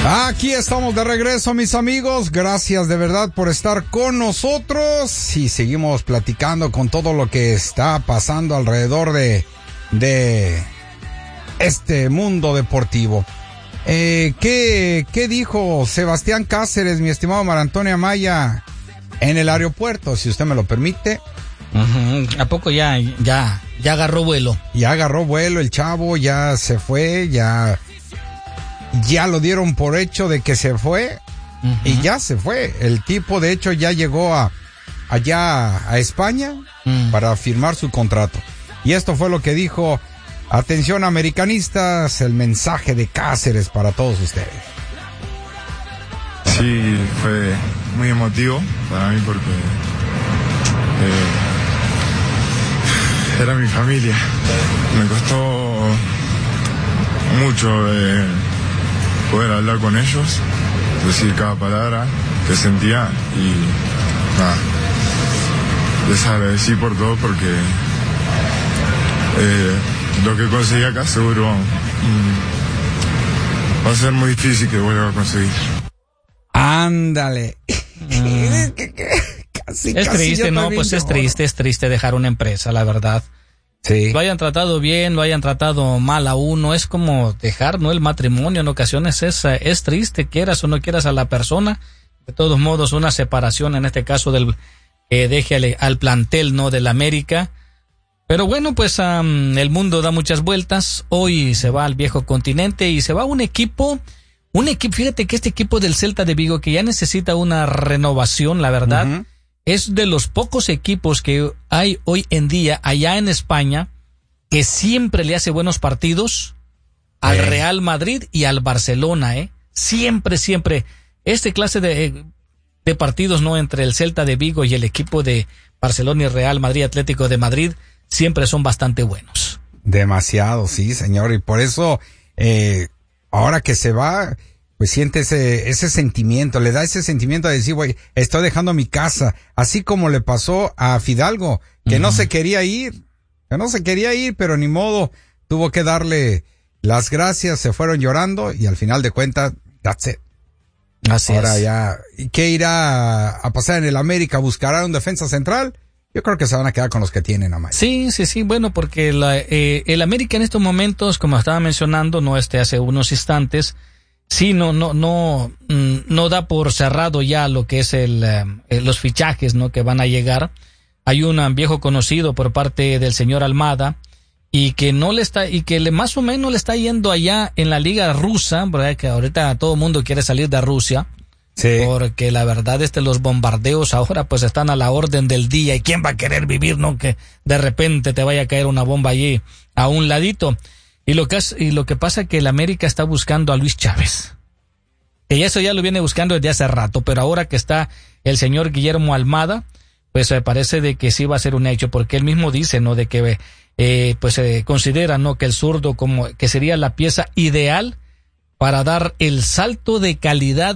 Aquí estamos de regreso, mis amigos. Gracias de verdad por estar con nosotros. Y seguimos platicando con todo lo que está pasando alrededor de este mundo deportivo. ¿Qué dijo Sebastián Cáceres, mi estimado Mar Antonio Amaya, en el aeropuerto, si usted me lo permite? ¿A poco ya agarró vuelo? Ya agarró vuelo el chavo, ya se fue, ya lo dieron por hecho de que se fue, y ya se fue. El tipo, de hecho, ya llegó allá a España para firmar su contrato. Y esto fue lo que dijo. Atención, americanistas, el mensaje de Cáceres para todos ustedes. Sí, fue muy emotivo para mí porque era mi familia. Me costó mucho poder hablar con ellos, decir cada palabra que sentía y nada, les agradecí por todo porque lo que conseguí acá seguro va a ser muy difícil que vuelva a conseguir. Ándale. Casi triste, ¿no? Pues es triste dejar una empresa, la verdad. Sí. Lo hayan tratado bien, lo hayan tratado mal a uno, es como dejar, ¿no? El matrimonio en ocasiones es triste, quieras o no quieras a la persona. De todos modos, una separación, en este caso del deje al plantel, ¿no? Del América. Pero bueno, pues el mundo da muchas vueltas. Hoy se va al viejo continente y se va un equipo, fíjate que este equipo del Celta de Vigo, que ya necesita una renovación, la verdad, es de los pocos equipos que hay hoy en día allá en España que siempre le hace buenos partidos al Real Madrid y al Barcelona, siempre, este clase de partidos, ¿no? Entre el Celta de Vigo y el equipo de Barcelona y Real Madrid, Atlético de Madrid, siempre son bastante buenos. Demasiado, sí, señor, y por eso ahora que se va, pues siente ese sentimiento, le da ese sentimiento de decir, güey, estoy dejando mi casa, así como le pasó a Fidalgo, que no se quería ir, pero ni modo, tuvo que darle las gracias, se fueron llorando y al final de cuentas, that's it. Así ahora es. Ya, ¿qué irá a pasar en el América? ¿Buscará un defensa central? Yo creo que se van a quedar con los que tienen, Amaya. Sí, bueno, porque el América en estos momentos, como estaba mencionando, no hace unos instantes, sí, no da por cerrado ya lo que es los fichajes, ¿no? Que van a llegar. Hay un viejo conocido por parte del señor Almada y que más o menos le está yendo allá en la liga rusa, ¿verdad? Que ahorita todo el mundo quiere salir de Rusia. Sí. Porque la verdad los bombardeos ahora pues están a la orden del día y quién va a querer vivir, ¿no? Que de repente te vaya a caer una bomba allí a un ladito. Y lo que pasa es que el América está buscando a Luis Chávez. Y eso ya lo viene buscando desde hace rato, pero ahora que está el señor Guillermo Almada, pues me parece de que sí va a ser un hecho, porque él mismo dice, ¿no? De que considera, ¿no? Que el zurdo como que sería la pieza ideal para dar el salto de calidad